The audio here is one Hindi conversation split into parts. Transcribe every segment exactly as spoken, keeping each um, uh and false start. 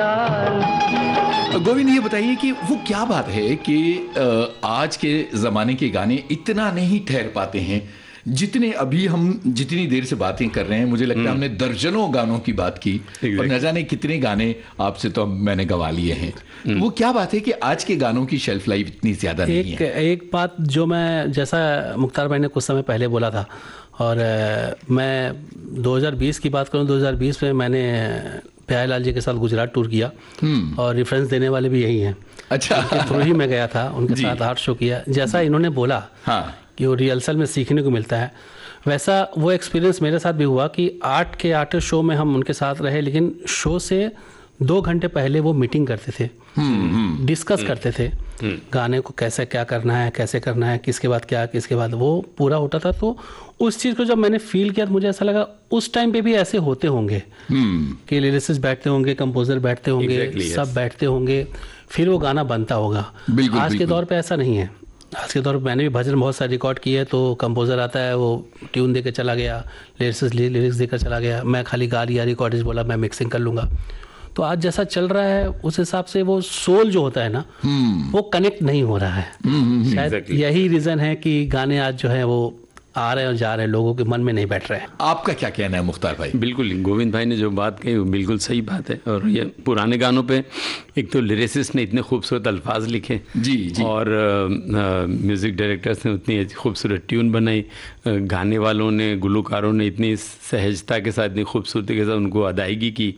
गोविंद, ये बताइए कि वो क्या बात है कि अ, आज के ज़माने के गाने इतना नहीं ठहर पाते हैं जितने अभी हम जितनी देर से बातें कर रहे हैं। मुझे लगता है हमने दर्जनों गानों की बात की और न जाने कितने गाने आपसे तो मैंने गवा लिए हैं। तो वो क्या बात है कि आज के गानों की शेल्फ लाइफ इतनी ज़्यादा नहीं एक है? एक बात जो मैं, जैसा मुख्तार भाई ने कुछ समय पहले बोला था, और अ, मैं दो हज़ार बीस की बात करूं, दो हज़ार बीस में मैंने प्यारेलाल जी के साथ गुजरात टूर किया और रेफरेंस देने वाले भी यही हैं। अच्छा, उनके थ्रू ही मैं गया था, उनके जी। साथ आर्ट शो किया। जैसा इन्होंने बोला हाँ, कि वो रिहर्सल में सीखने को मिलता है, वैसा वो एक्सपीरियंस मेरे साथ भी हुआ कि आर्ट के आर्टिस्ट शो में हम उनके साथ रहे, लेकिन शो से दो घंटे पहले वो मीटिंग करते थे, डिस्कस करते थे गाने को कैसे क्या करना है, कैसे करना है, किसके बाद क्या, किसके बाद वो पूरा होता था। तो उस चीज़ को जब मैंने फील किया तो मुझे ऐसा लगा उस टाइम पे भी ऐसे होते होंगे कि लिरिसिस्ट बैठते होंगे, कंपोजर बैठते होंगे, Exactly, yes. सब बैठते होंगे, फिर वो गाना बनता होगा। बिल्कुल, आज के बिल्कुल। दौर पे ऐसा नहीं है। आज के दौर पे मैंने भी भजन बहुत सारे रिकॉर्ड किए, तो कंपोजर आता है, वो ट्यून देकर चला गया, लिरिक्स लिरिक्स देकर चला गया, मैं खाली गा लिया, रिकॉर्डिस्ट बोला मैं मिक्सिंग कर लूँगा। तो आज जैसा चल रहा है उस हिसाब से वो सोल जो होता है ना, वो कनेक्ट नहीं हो रहा है। शायद Exactly. यही रीज़न है कि गाने आज जो है वो आ रहे हैं और जा रहे हैं, लोगों के मन में नहीं बैठ रहे हैं। आपका क्या कहना है मुख्तार भाई? बिल्कुल, गोविंद भाई ने जो बात कही वो बिल्कुल सही बात है। और ये पुराने गानों पे एक तो लिरिसिस्ट ने इतने खूबसूरत अल्फाज लिखे, जी जी, और म्यूज़िक डायरेक्टर्स ने उतनी खूबसूरत ट्यून बनाई, अ, गाने वालों ने, गुलकारों ने इतनी सहजता के साथ, इतनी खूबसूरती के साथ उनको अदायगी की,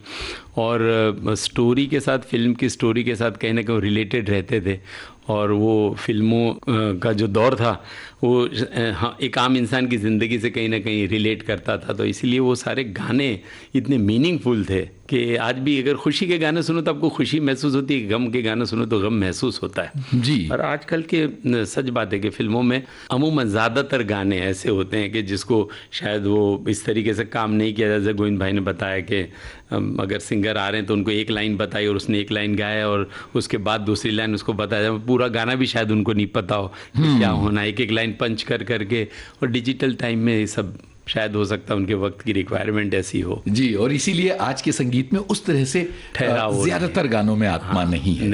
और स्टोरी के साथ, फिल्म की स्टोरी के साथ कहीं ना कहीं रिलेटेड रहते थे। और वो फिल्मों अ, का जो दौर था वो अ, हाँ, एक आम इंसान की ज़िंदगी से कहीं ना कहीं रिलेट करता था। तो इसीलिए वो सारे गाने इतने मीनिंगफुल थे कि आज भी अगर खुशी के गाने सुनो तो आपको खुशी महसूस होती है, गम के गाने सुनो तो गम महसूस होता है। जी। और आजकल के न, सच बात है कि फिल्मों में अमूमन ज़्यादातर गाने ऐसे होते हैं कि जिसको शायद वो इस तरीके से काम नहीं किया, जैसे गोविंद भाई ने बताया कि अम, अगर सिंगर आ रहे हैं तो उनको एक लाइन बताई और उसने एक लाइन गाया और उसके बाद दूसरी लाइन उसको बताया, पूरा गाना भी शायद उनको नहीं पता हो कि क्या होना है, एक एक लाइन पंच कर करके। और डिजिटल टाइम में ये सब शायद हो सकता है उनके वक्त की रिक्वायरमेंट ऐसी हो। जी, और इसीलिए आज के संगीत में उस तरह से ठहराव अ, ज्यादातर गानों में आत्मा हाँ, नहीं है।